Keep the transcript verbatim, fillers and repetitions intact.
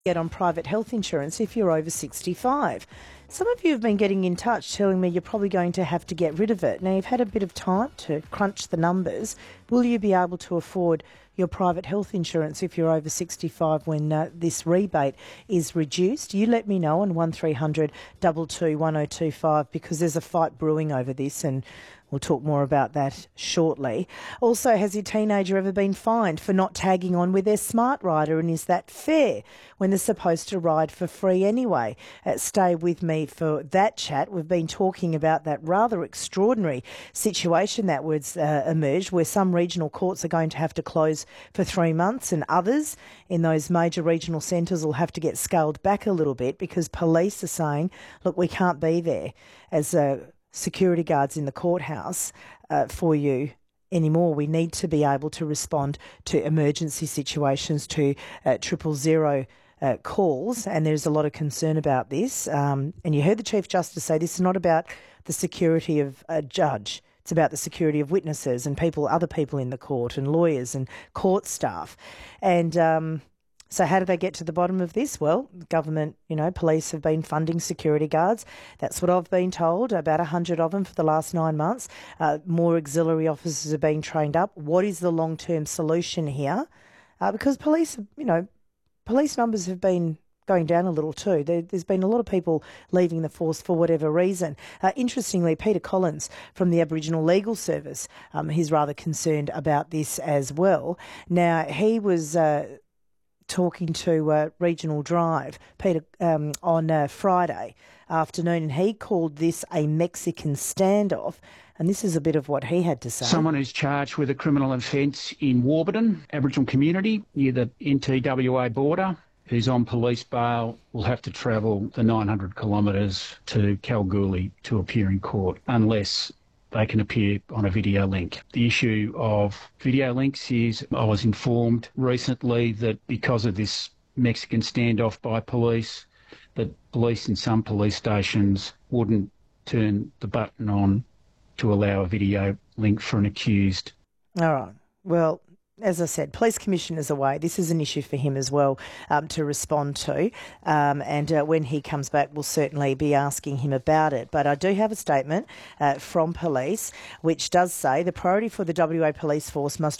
get on private health insurance if you're over sixty-five. Some of you have been getting in touch telling me you're probably going to have to get rid of it. Now, you've had a bit of time to crunch the numbers. Will you be able to afford your private health insurance if you're over sixty-five when uh, this rebate is reduced? You let me know on one three hundred two two one oh two five because there's a fight brewing over this, and we'll talk more about that shortly. Also, has your teenager ever been fined for not tagging on with their smart rider, and is that fair when they're supposed to ride for free anyway? Uh, stay with me for that chat. We've been talking about that rather extraordinary situation that was uh, emerged where some regional courts are going to have to close for three months and others in those major regional centres will have to get scaled back a little bit because police are saying, look, we can't be there as a security guards in the courthouse uh, for you anymore. We need to be able to respond to emergency situations, to uh, triple zero uh, calls, and there's a lot of concern about this. Um, and you heard the Chief Justice say this is not about the security of a judge. It's about the security of witnesses and people, other people in the court and lawyers and court staff. And um, So how do they get to the bottom of this? Well, government, you know, police have been funding security guards. That's what I've been told, about one hundred of them for the last nine months. Uh, more auxiliary officers are being trained up. What is the long-term solution here? Uh, because police, you know, police numbers have been going down a little too. There, there's been a lot of people leaving the force for whatever reason. Uh, interestingly, Peter Collins from the Aboriginal Legal Service, um, he's rather concerned about this as well. Now, he was Uh, talking to uh, Regional Drive, Peter, um, on uh, Friday afternoon, and he called this a Mexican standoff, and this is a bit of what he had to say. Someone who's charged with a criminal offence in Warburton, Aboriginal community near the N T W A border, who's on police bail, will have to travel the nine hundred kilometres to Kalgoorlie to appear in court, unless they can appear on a video link. The issue of video links is, I was informed recently that because of this Mexican standoff by police, that police in some police stations wouldn't turn the button on to allow a video link for an accused. All right. Well, as I said, Police Commissioner's away. This is an issue for him as well um, to respond to. Um, and uh, when he comes back, we'll certainly be asking him about it. But I do have a statement uh, from police which does say the priority for the W A Police Force must